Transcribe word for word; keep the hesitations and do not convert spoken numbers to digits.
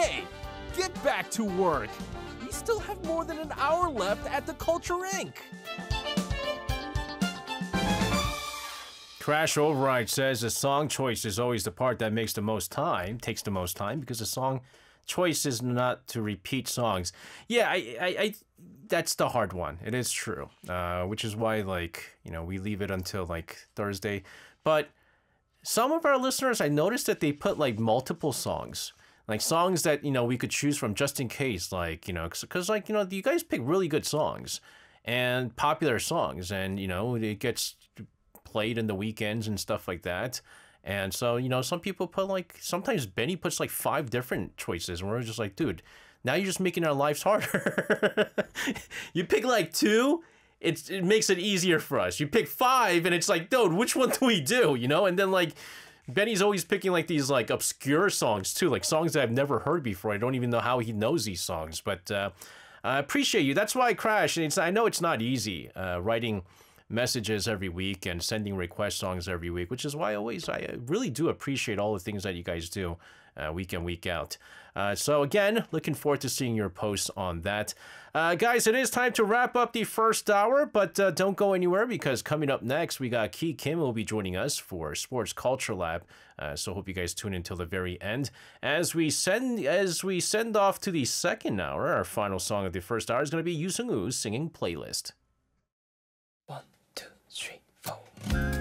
Hey, get back to work. We still have more than an hour left at the Culture Incorporated. Crash Override says the song choice is always the part that makes the most time, takes the most time, because the song choice is not to repeat songs. Yeah, I, I, I that's the hard one. It is true, uh, which is why, like, you know, we leave it until like Thursday. But some of our listeners, I noticed that they put like multiple songs, like songs that, you know, we could choose from just in case, like, you know, because like, you know, you guys pick really good songs and popular songs, and, you know, it gets played in the weekends and stuff like that. And so, you know, some people put like, sometimes Benny puts like five different choices, and we're just like, dude, now you're just making our lives harder. You pick like two, it's, it makes it easier for us. You pick five, and it's like, dude, which one do we do? You know, and then like, Benny's always picking like these like obscure songs too, like songs that I've never heard before. I don't even know how he knows these songs, but uh, I appreciate you. That's why I Crash. And it's, I know it's not easy uh, writing messages every week and sending request songs every week, which is why I always, I really do appreciate all the things that you guys do uh, week in, week out. Uh, so again, looking forward to seeing your posts on that. Uh, guys, it is time to wrap up the first hour, but uh, don't go anywhere, because coming up next, we got Ki Kim who will be joining us for Sports Culture Lab. Uh, so hope you guys tune in until the very end. As we send as we send off to the second hour, our final song of the first hour is going to be Yoo Seung-woo's singing Playlist. One, two, three, four.